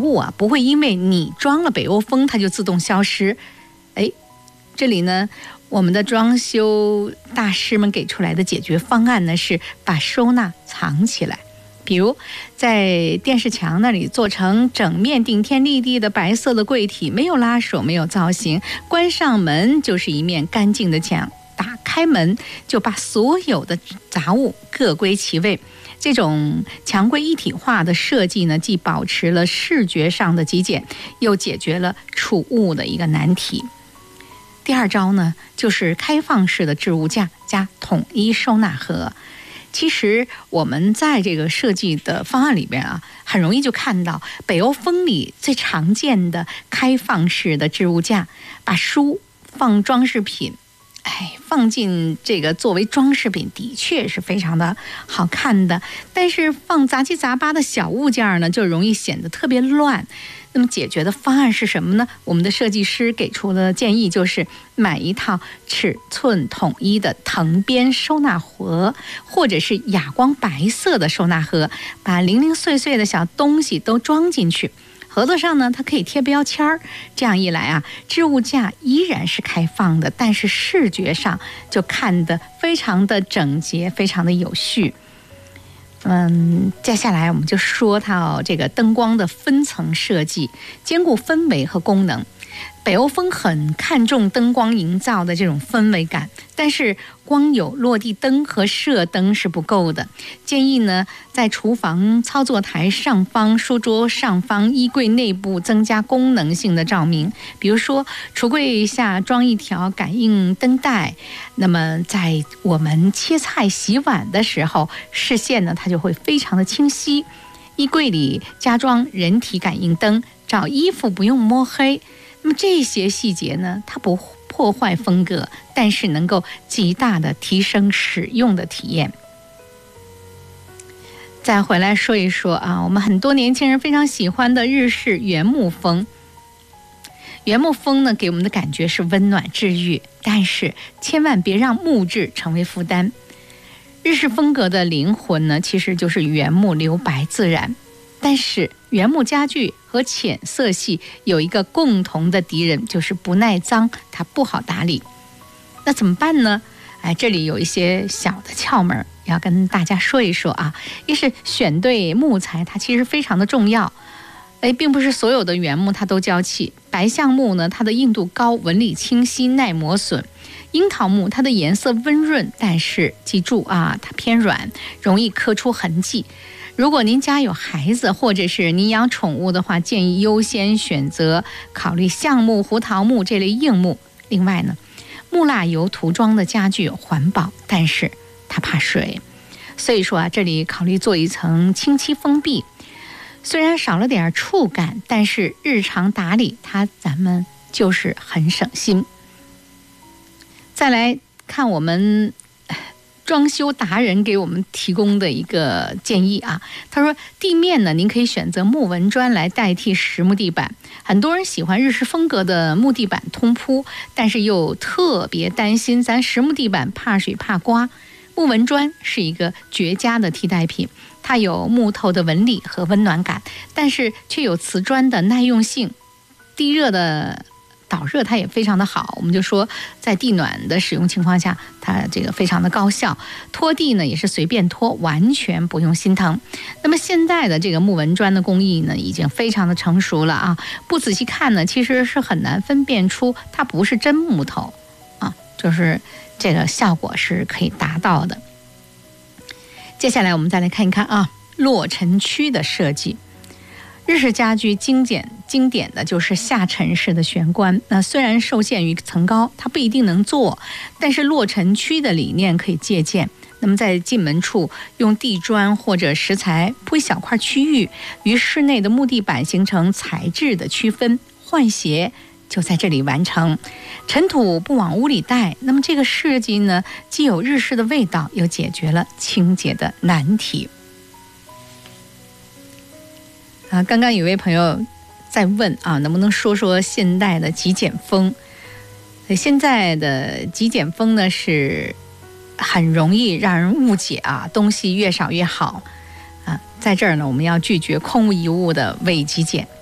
物啊不会因为你装了北欧风它就自动消失。这里呢我们的装修大师们给出来的解决方案呢是把收纳藏起来，比如在电视墙那里做成整面顶天立地的白色的柜体，没有拉手，没有造型，关上门就是一面干净的墙，打开门就把所有的杂物各归其位。这种墙柜一体化的设计呢，既保持了视觉上的极简，又解决了储物的一个难题。第二招呢，就是开放式的置物架加统一收纳盒。其实我们在这个设计的方案里边啊，很容易就看到北欧风里最常见的开放式的置物架，把书放装饰品，放进这个作为装饰品的确是非常的好看的，但是放杂七杂八的小物件呢，就容易显得特别乱。那么解决的方案是什么呢？我们的设计师给出的建议就是买一套尺寸统一的藤编收纳盒，或者是哑光白色的收纳盒，把零零碎碎的小东西都装进去。盒子上呢，它可以贴标签儿，这样一来啊，置物架依然是开放的，但是视觉上就看得非常的整洁，非常的有序。接下来我们就说到这个灯光的分层设计，兼顾氛围和功能。北欧风很看重灯光营造的这种氛围感，但是光有落地灯和射灯是不够的。建议呢，在厨房操作台上方、书桌上方、衣柜内部增加功能性的照明，比如说橱柜下装一条感应灯带，那么在我们切菜洗碗的时候，视线呢它就会非常的清晰。衣柜里加装人体感应灯，找衣服不用摸黑。那么这些细节呢，它不破坏风格，但是能够极大的提升使用的体验。再回来说一说啊，我们很多年轻人非常喜欢的日式原木风。原木风呢，给我们的感觉是温暖治愈，但是千万别让木质成为负担。日式风格的灵魂呢，其实就是原木留白自然。但是原木家具和浅色系有一个共同的敌人，就是不耐脏，它不好打理。那怎么办呢？这里有一些小的窍门要跟大家说一说啊。一是选对木材，它其实非常的重要。并不是所有的原木它都娇气。白橡木呢，它的硬度高，纹理清晰，耐磨损。樱桃木它的颜色温润，但是记住啊，它偏软，容易刻出痕迹。如果您家有孩子，或者是您养宠物的话，建议优先选择考虑橡木、胡桃木这类硬木。另外呢，木蜡油涂装的家具环保，但是它怕水，所以说啊，这里考虑做一层清漆封闭。虽然少了点触感，但是日常打理它咱们就是很省心。再来看我们装修达人给我们提供的一个建议啊，他说地面呢，您可以选择木纹砖来代替实木地板。很多人喜欢日式风格的木地板通铺，但是又特别担心咱实木地板怕水怕刮。木纹砖是一个绝佳的替代品，它有木头的纹理和温暖感，但是却有瓷砖的耐用性，地热的导热它也非常的好。我们就说在地暖的使用情况下，它这个非常的高效。拖地呢也是随便拖，完全不用心疼。那么现在的这个木纹砖的工艺呢，已经非常的成熟了啊，不仔细看呢，其实是很难分辨出它不是真木头啊，就是这个效果是可以达到的。接下来我们再来看一看啊，落尘区的设计。日式家居经典的就是下沉式的玄关，那虽然受限于层高，它不一定能做，但是落尘区的理念可以借鉴。那么在进门处用地砖或者石材铺一小块区域，与室内的木地板形成材质的区分，换鞋就在这里完成。尘土不往屋里带，那么这个设计呢，既有日式的味道，又解决了清洁的难题。刚刚有位朋友在问啊，能不能说说现代的极简风？现在的极简风呢，是很容易让人误解啊，东西越少越好啊。在这儿呢，我们要拒绝空无一物的伪极简。